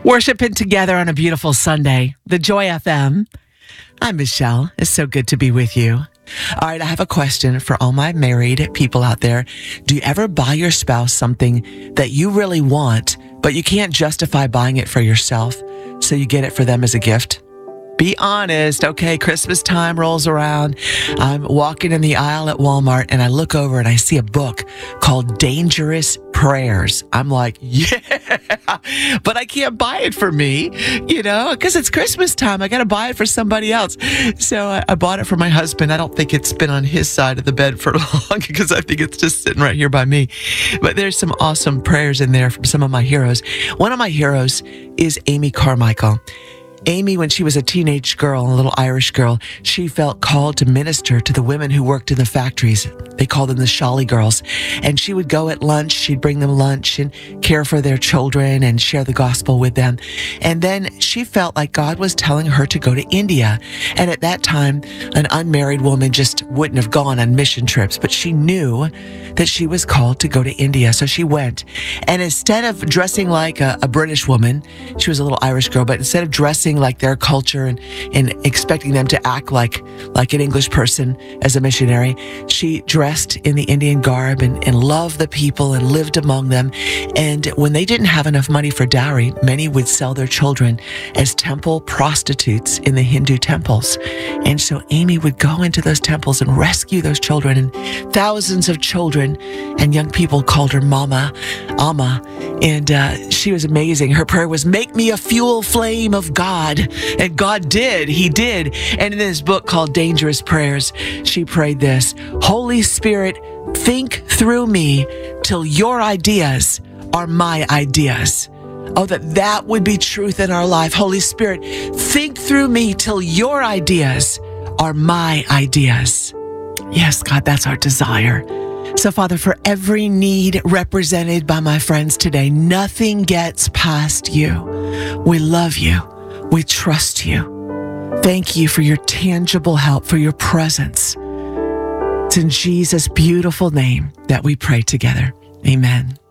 Worshiping together on a beautiful Sunday, the Joy FM. I'm Michelle. It's so good to be with you. All right, I have a question for all my married people out there. Do you ever buy your spouse something that you really want, but you can't justify buying it for yourself, so you get it for them as a gift? Be honest. Okay, Christmas time rolls around. I'm walking in the aisle at Walmart and I look over and I see a book called Dangerous Prayers. I'm like, yeah, but I can't buy it for me, because it's Christmas time. I got to buy it for somebody else. So I bought it for my husband. I don't think it's been on his side of the bed for long because I think it's just sitting right here by me. But there's some awesome prayers in there from some of my heroes. One of my heroes is Amy Carmichael. Amy, when she was a teenage girl, a little Irish girl, she felt called to minister to the women who worked in the factories. They called them the Shally girls. And she would go at lunch, she'd bring them lunch and care for their children and share the gospel with them. And then she felt like God was telling her to go to India. And at that time, an unmarried woman just wouldn't have gone on mission trips, but she knew that she was called to go to India. So she went. And instead of dressing like a British woman, she was a little Irish girl, but instead of dressing like their culture and expecting them to act like an English person as a missionary, she dressed in the Indian garb and loved the people and lived among them. And when they didn't have enough money for dowry, many would sell their children as temple prostitutes in the Hindu temples. And so Amy would go into those temples and rescue those children, and thousands of children and young people called her Mama, Amma. And she was amazing. Her prayer was, "Make me a fuel flame of God." And God did. He did. And in this book called Dangerous Prayers, she prayed this: "Holy Spirit, think through me till your ideas are my ideas." Oh, that would be truth in our life. Holy Spirit, think through me till your ideas are my ideas. Yes, God, that's our desire. So, Father, for every need represented by my friends today, nothing gets past you. We love you. We trust you. Thank you for your tangible help, for your presence. It's in Jesus' beautiful name that we pray together. Amen.